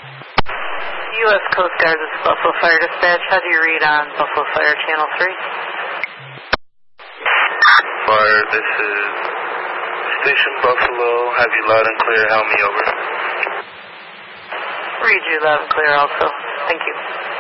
U.S. Coast Guard, this is Buffalo Fire Dispatch. How do you read on Buffalo Fire Channel 3? Fire, this is Station Buffalo. Have you loud and clear? Help me over. Read you loud and clear also. Thank you.